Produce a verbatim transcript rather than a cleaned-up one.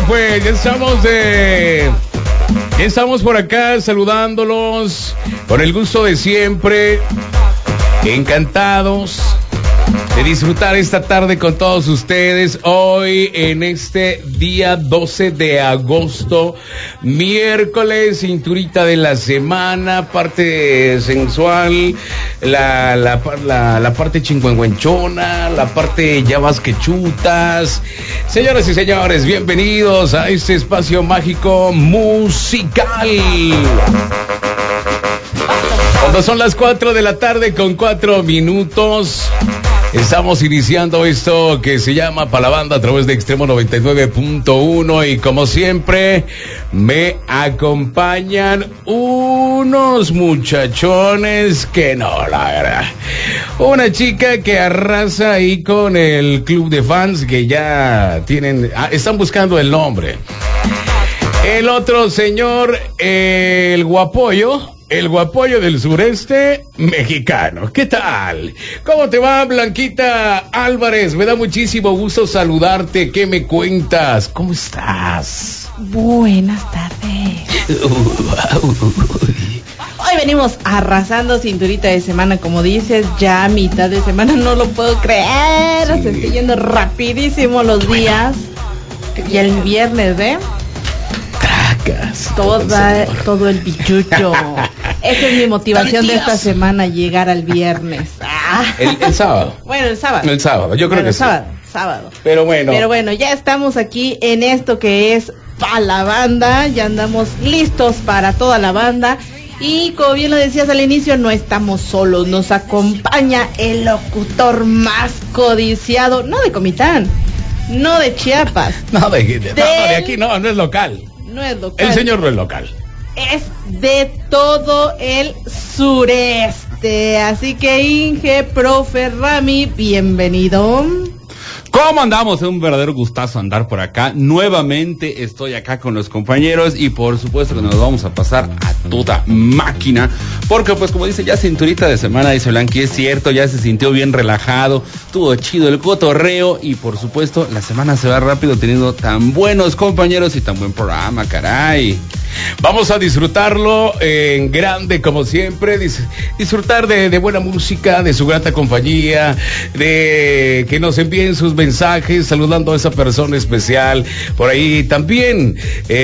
pues, ya estamos de... Ya estamos por acá saludándolos con el gusto de siempre. Encantados de disfrutar esta tarde con todos ustedes. Hoy en este día doce de agosto, miércoles, cinturita de la semana, parte sensual, la, la, la, la parte chingüengüenchona, la parte ya vas que chutas. Señoras y señores, bienvenidos a este espacio mágico musical. Cuando son las cuatro de la tarde con cuatro minutos, estamos iniciando esto que se llama Pa' la Banda a través de Extremo noventa y nueve punto uno y como siempre me acompañan unos muchachones que no, la verdad. Una chica que arrasa ahí con el club de fans que ya tienen, ah, están buscando el nombre. El otro señor, el guapollo. El guapollo del sureste mexicano. ¿Qué tal? ¿Cómo te va, Blanquita Álvarez? Me da muchísimo gusto saludarte. ¿Qué me cuentas? ¿Cómo estás? Buenas tardes. Hoy venimos arrasando cinturita de semana, como dices, ya mitad de semana, no lo puedo creer. Sí. Se está yendo rapidísimo los Qué días. Bueno. Y el viernes, ¿eh? Toda, todo el bichucho. Esa es mi motivación de esta semana, llegar al viernes. Ah. El, el sábado. Bueno, el sábado. El sábado, yo creo bueno, que el sí. sábado, sábado. Pero bueno. Pero bueno, ya estamos aquí en esto que es Pa' la Banda. Ya andamos listos para toda la banda. Y como bien lo decías al inicio, no estamos solos. Nos acompaña el locutor más codiciado, no de Comitán, no de Chiapas. No, de, de, de, no, de aquí no, no es local. No es local. El señor no es local. Es de todo el sureste. Así que Inge, profe Rami, bienvenido. ¿Cómo andamos? Es un verdadero gustazo andar por acá. Nuevamente estoy acá con los compañeros y por supuesto que nos vamos a pasar a toda máquina. Porque pues como dice, ya cinturita de semana, dice Blanqui, es cierto, ya se sintió bien relajado, estuvo chido el cotorreo y por supuesto la semana se va rápido teniendo tan buenos compañeros y tan buen programa, caray. Vamos a disfrutarlo en grande como siempre, dis- disfrutar de, de buena música, de su grata compañía, de que nos envíen sus mensajes saludando a esa persona especial. Por ahí también eh,